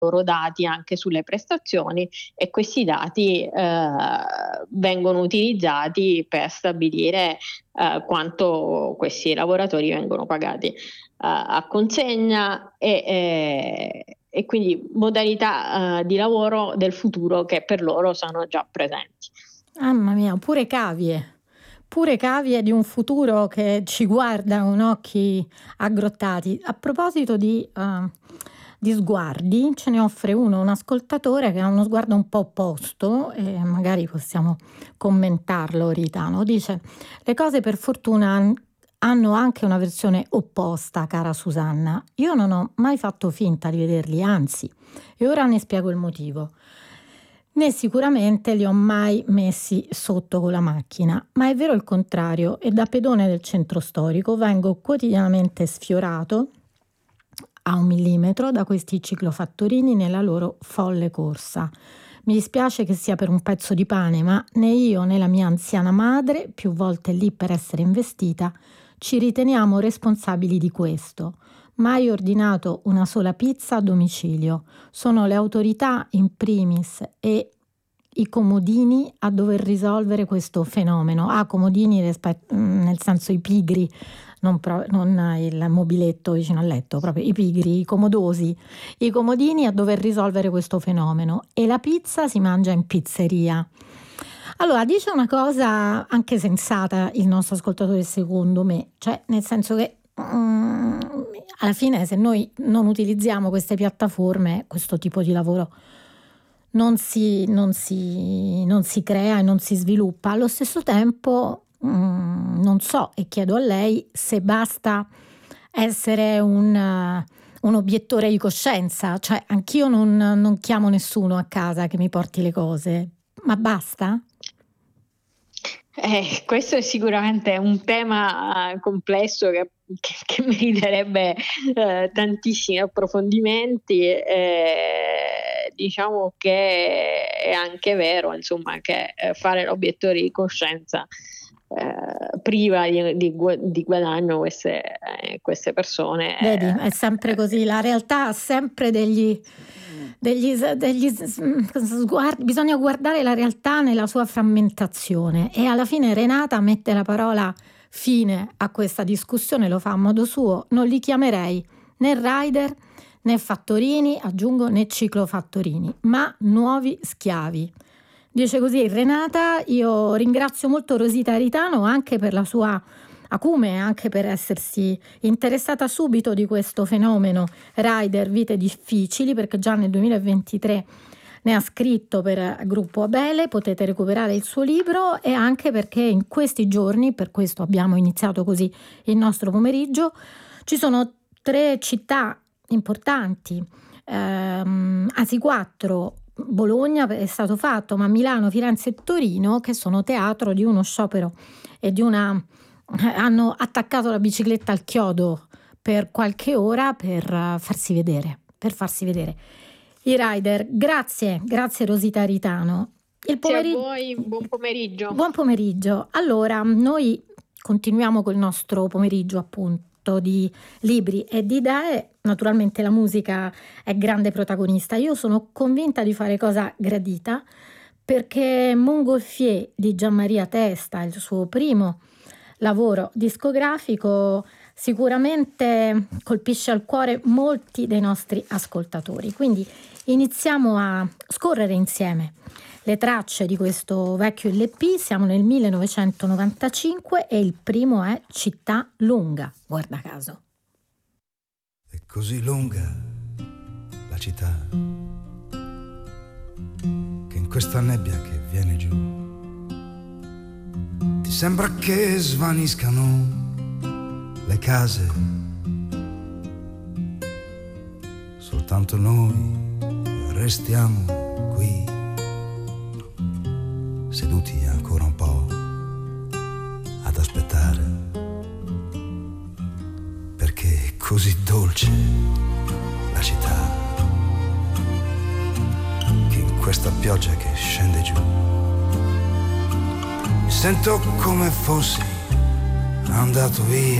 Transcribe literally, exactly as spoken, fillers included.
loro dati anche sulle prestazioni, e questi dati eh, vengono utilizzati per stabilire eh, quanto questi lavoratori vengono pagati eh, a consegna e, e, e quindi modalità eh, di lavoro del futuro che per loro sono già presenti. Mamma mia, pure cavie. Pure cavie di un futuro che ci guarda con occhi aggrottati. A proposito di, uh, di sguardi, ce ne offre uno, un ascoltatore che ha uno sguardo un po' opposto, e magari possiamo commentarlo, Ritano. Dice: le cose per fortuna hanno anche una versione opposta, cara Susanna. Io non ho mai fatto finta di vederli, anzi, e ora ne spiego il motivo. Né sicuramente li ho mai messi sotto con la macchina, ma è vero il contrario, e da pedone del centro storico vengo quotidianamente sfiorato a un millimetro da questi ciclofattorini nella loro folle corsa. Mi dispiace che sia per un pezzo di pane, ma né io né la mia anziana madre, più volte lì per essere investita, ci riteniamo responsabili di questo. Mai ordinato una sola pizza a domicilio. Sono le autorità in primis e i comodini a dover risolvere questo fenomeno. Ah, comodini rispetto, nel senso i pigri, non, pro, non il mobiletto vicino al letto, proprio i pigri, i comodosi, i comodini a dover risolvere questo fenomeno. E la pizza si mangia in pizzeria. Allora, dice una cosa anche sensata il nostro ascoltatore, secondo me, cioè nel senso che Mm, alla fine, se noi non utilizziamo queste piattaforme, questo tipo di lavoro non si, non si, non si crea e non si sviluppa. Allo stesso tempo mm, non so, e chiedo a lei se basta essere un, uh, un obiettore di coscienza, cioè anch'io non, non chiamo nessuno a casa che mi porti le cose, ma basta? Eh, questo è sicuramente un tema complesso che, che, che meriterebbe eh, tantissimi approfondimenti. Eh, diciamo che è anche vero, insomma, che eh, fare l'obiettore di coscienza eh, priva di, di, di guadagno queste, eh, queste persone. Vedi, è sempre così, la realtà ha sempre degli... Degli, degli sguardi, bisogna guardare la realtà nella sua frammentazione, e alla fine Renata mette la parola fine a questa discussione, lo fa a modo suo. Non li chiamerei né rider né fattorini, aggiungo, né ciclofattorini, ma nuovi schiavi. Dice così Renata. Io ringrazio molto Rosita Ritano anche per la sua acume, anche per essersi interessata subito di questo fenomeno rider vite difficili, perché già nel duemilaventitré ne ha scritto per Gruppo Abele, potete recuperare il suo libro, e anche perché in questi giorni, per questo abbiamo iniziato così il nostro pomeriggio, ci sono tre città importanti, ehm, anzi quattro. Bologna è stato fatto, ma Milano, Firenze e Torino, che sono teatro di uno sciopero e di una hanno attaccato la bicicletta al chiodo per qualche ora per farsi vedere, per farsi vedere i rider. Grazie, grazie Rosita Ritano. Il pomeriggio... Grazie a voi, buon pomeriggio. Buon pomeriggio. Allora, noi continuiamo col nostro pomeriggio appunto di libri e di idee. Naturalmente la musica è grande protagonista. Io sono convinta di fare cosa gradita, perché Montgolfier di Gianmaria Testa, il suo primo lavoro discografico, sicuramente colpisce al cuore molti dei nostri ascoltatori. Quindi iniziamo a scorrere insieme le tracce di questo vecchio L P. Siamo nel millenovecentonovantacinque e il primo è Città lunga, guarda caso. È così lunga la città che in questa nebbia che viene giù ti sembra che svaniscano le case, soltanto noi restiamo qui, seduti ancora un po' ad aspettare, perché è così dolce la città che in questa pioggia che scende giù mi sento come fossi andato via